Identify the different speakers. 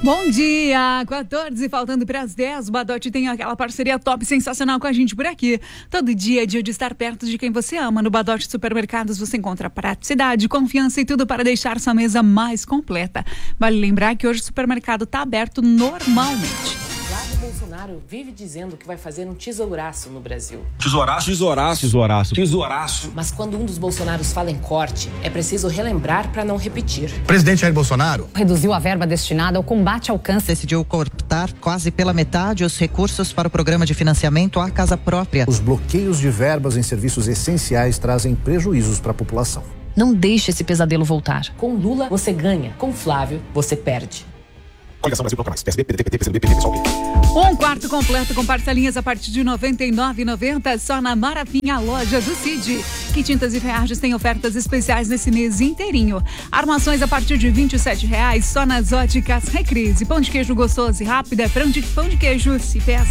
Speaker 1: Bom dia, 14, faltando para as 10, o Badote tem aquela parceria top sensacional com a gente por aqui. Todo dia é dia de estar perto de quem você ama. No Badote Supermercados você encontra praticidade, confiança e tudo para deixar sua mesa mais completa. Vale lembrar que hoje o supermercado está aberto normalmente.
Speaker 2: Flávio Bolsonaro vive dizendo que vai fazer um tesouraço no Brasil.
Speaker 3: Tesouraço.
Speaker 2: Mas quando um dos Bolsonaros fala em corte, é preciso relembrar para não repetir.
Speaker 4: Presidente Jair Bolsonaro
Speaker 5: reduziu a verba destinada ao combate ao câncer.
Speaker 6: Decidiu cortar quase pela metade os recursos para o programa de financiamento à casa própria.
Speaker 7: Os bloqueios de verbas em serviços essenciais trazem prejuízos para a população.
Speaker 5: Não deixe esse pesadelo voltar.
Speaker 2: Com Lula, você ganha. Com Flávio, você perde.
Speaker 3: Coligação Brasil Bloco Mais. PSB, PDT, PT, PCdoB, PT, PSOL.
Speaker 1: Um quarto completo com parcelinhas a partir de R$ 99,90 só na Maravilha Loja do Cid. Que Tintas e Ferragens tem ofertas especiais nesse mês inteirinho. Armações a partir de R$ 27,00 só nas óticas Recrise. Pão de queijo gostoso e rápido é pão de queijo se pesa.